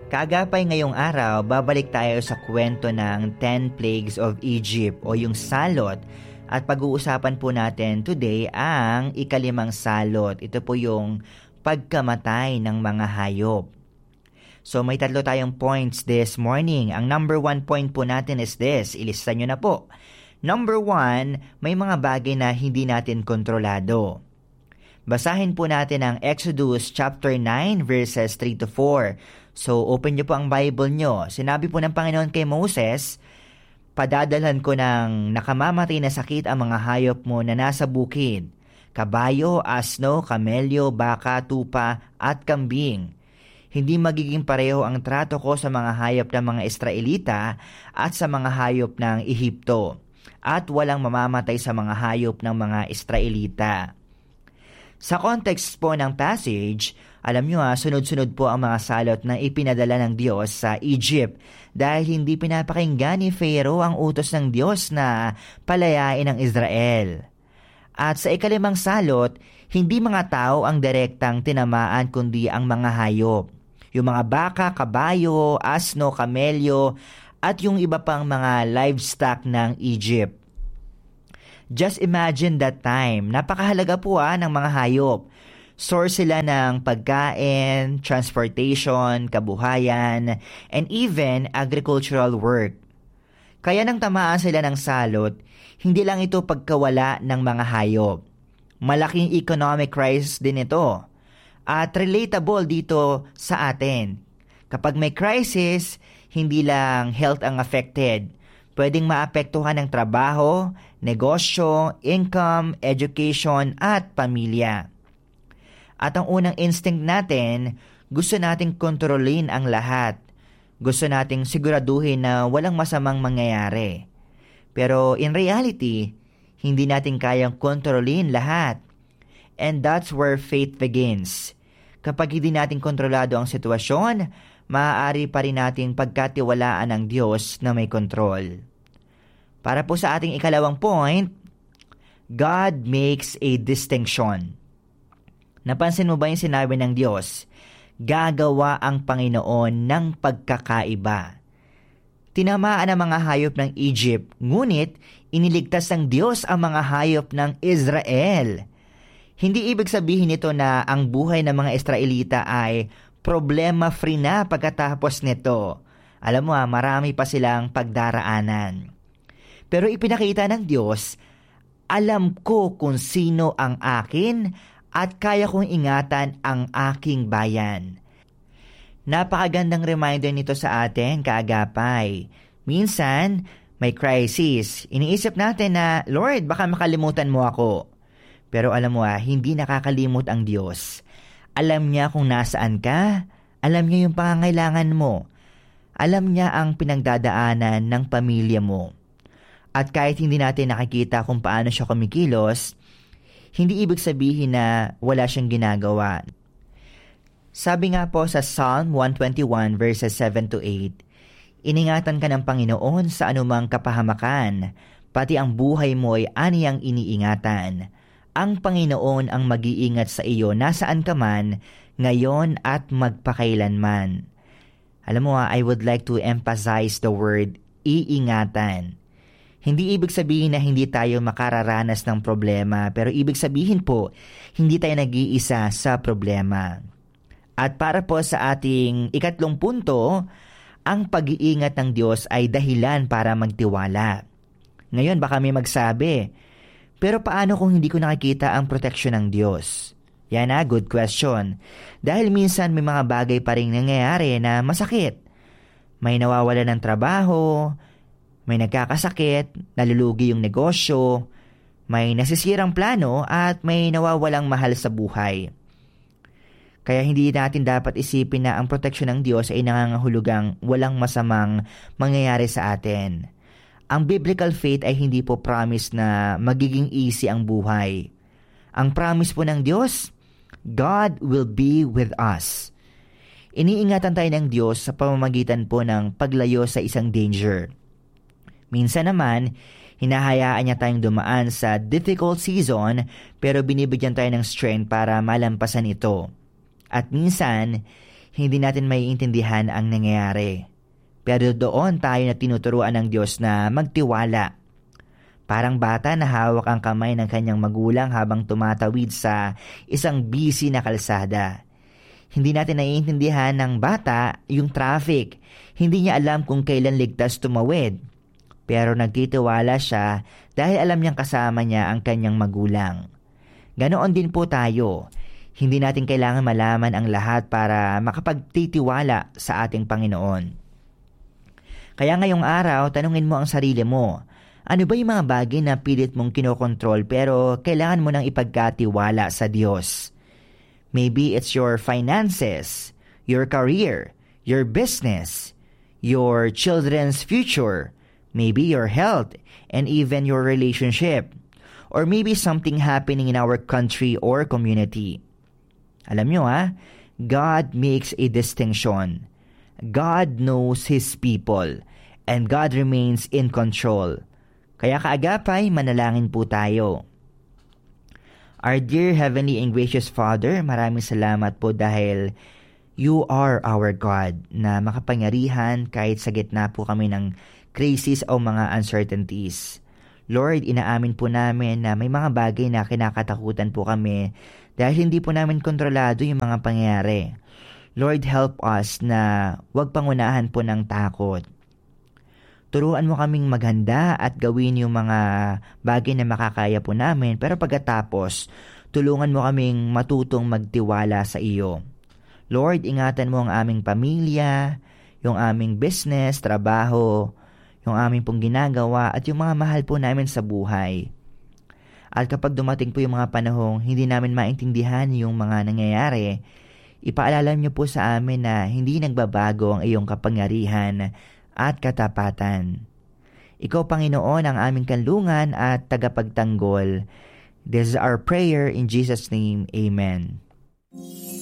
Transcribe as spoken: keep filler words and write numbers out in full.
Kaagapay ngayong araw, babalik tayo sa kwento ng ten Plagues of Egypt o yung salot. At pag-uusapan po natin today ang ikalimang salot. Ito po yung pagkamatay ng mga hayop. So may tatlo tayong points this morning. Ang number one point po natin is this. Ilista nyo na po. Number one, may mga bagay na hindi natin kontrolado. Basahin po natin ang Exodus chapter nine verses three to four. So open nyo po ang Bible nyo. Sinabi po ng Panginoon kay Moses, padadalhan ko ng nakamamatay na sakit ang mga hayop mo na nasa bukid. Kabayo, asno, kamelyo, baka, tupa, at kambing. Hindi magiging pareho ang trato ko sa mga hayop ng mga Israelita at sa mga hayop ng Ehipto. At walang mamamatay sa mga hayop ng mga Israelita. Sa context po ng passage, alam nyo ha, sunod-sunod po ang mga salot na ipinadala ng Diyos sa Egypt dahil hindi pinapakinggan ni Pharaoh ang utos ng Diyos na palayain ang Israel. At sa ikalimang salot, hindi mga tao ang direktang tinamaan kundi ang mga hayop. Yung mga baka, kabayo, asno, kamelyo, at yung iba pang mga livestock ng Egypt. Just imagine that time. Napakahalaga po ah, ng mga hayop. Source sila ng pagkain, transportation, kabuhayan, and even agricultural work. Kaya nang tamaan sila ng salot, hindi lang ito pagkawala ng mga hayop. Malaking economic crisis din ito. At relatable dito sa atin. Kapag may crisis, hindi lang health ang affected. Pwedeng maapektuhan ng trabaho, negosyo, income, education, at pamilya. At ang unang instinct natin, gusto nating kontrolin ang lahat. Gusto nating siguraduhin na walang masamang mangyayari. Pero in reality, hindi natin kayang kontrolin lahat. And that's where faith begins. Kapag hindi natin kontrolado ang sitwasyon, maaari pa rin nating pagkatiwalaan ng Diyos na may kontrol. Para po sa ating ikalawang point, God makes a distinction. Napansin mo ba yung sinabi ng Diyos? Gagawa ang Panginoon ng pagkakaiba. Tinamaan ang mga hayop ng Egypt, ngunit iniligtas ng Diyos ang mga hayop ng Israel. Hindi ibig sabihin nito na ang buhay ng mga Israelita ay problema-free na pagkatapos nito. Alam mo ha, marami pa silang pagdaraanan. Pero ipinakita ng Diyos, alam ko kung sino ang akin at kaya kong ingatan ang aking bayan. Napakagandang reminder nito sa atin, kaagapay. Minsan, may crisis. Iniisip natin na, Lord, baka makalimutan mo ako. Pero alam mo ah, hindi nakakalimot ang Diyos. Alam niya kung nasaan ka. Alam niya yung pangangailangan mo. Alam niya ang pinagdadaanan ng pamilya mo. At kahit hindi natin nakikita kung paano siya kumikilos, hindi ibig sabihin na wala siyang ginagawa. Sabi nga po sa Psalm one twenty-one verses seven to eight, iningatan ka ng Panginoon sa anumang kapahamakan, pati ang buhay mo'y aniyang iniingatan. Ang Panginoon ang mag-iingat sa iyo nasaan ka man, ngayon at magpakailanman. Alam mo ha, I would like to emphasize the word iingatan. Hindi ibig sabihin na hindi tayo makararanas ng problema, pero ibig sabihin po, hindi tayo nag-iisa sa problema. At para po sa ating ikatlong punto, ang pag-iingat ng Diyos ay dahilan para magtiwala. Ngayon baka may magsabi, pero paano kung hindi ko nakikita ang proteksyon ng Diyos? Yan na, good question. Dahil minsan may mga bagay pa rin nangyayari na masakit. May nawawala ng trabaho, may nagkakasakit, nalulugi yung negosyo, may nasisirang plano at may nawawalang mahal sa buhay. Kaya hindi natin dapat isipin na ang proteksyon ng Diyos ay nangangahulugang walang masamang mangyayari sa atin. Ang biblical faith ay hindi po promise na magiging easy ang buhay. Ang promise po ng Diyos, God will be with us. Iniingatan tayo ng Diyos sa pamamagitan po ng paglayo sa isang danger. Minsan naman, hinahayaan niya tayong dumaan sa difficult season pero binibigyan tayo ng strength para malampasan ito. At minsan, hindi natin maiintindihan ang nangyayari. Pero doon tayo na tinuturuan ng Diyos na magtiwala. Parang bata na hawak ang kamay ng kanyang magulang habang tumatawid sa isang busy na kalsada. Hindi natin naiintindihan ng bata yung traffic. Hindi niya alam kung kailan ligtas tumawid. Pero nagtitiwala siya dahil alam niyang kasama niya ang kanyang magulang. Ganoon din po tayo. Hindi natin kailangan malaman ang lahat para makapagtitiwala sa ating Panginoon. Kaya ngayong araw, tanungin mo ang sarili mo, ano ba yung mga bagay na pilit mong kinokontrol pero kailangan mo nang ipagkatiwala sa Diyos? Maybe it's your finances, your career, your business, your children's future, maybe your health, and even your relationship. Or maybe something happening in our country or community. Alam nyo ha, God makes a distinction. God knows His people, and God remains in control. Kaya kaagapay, manalangin po tayo. Our dear Heavenly and Gracious Father, maraming salamat po dahil You are our God na makapangyarihan kahit sa gitna po kami ng crisis o mga uncertainties. Lord, inaamin po namin na may mga bagay na kinakatakutan po kami dahil hindi po namin kontrolado yung mga pangyayari. Lord, help us na huwag pangunahan po ng takot. Turuan mo kaming maghanda at gawin yung mga bagay na makakaya po namin, pero pagkatapos, tulungan mo kaming matutong magtiwala sa iyo. Lord, ingatan mo ang aming pamilya, yung aming business, trabaho, yung aming pong ginagawa at yung mga mahal po namin sa buhay. At kapag dumating po yung mga panahong hindi namin maintindihan yung mga nangyayari, ipaalala niyo po sa amin na hindi nagbabago ang iyong kapangyarihan at katapatan. Ikaw, Panginoon, ang aming kanlungan at tagapagtanggol. This is our prayer in Jesus' name. Amen.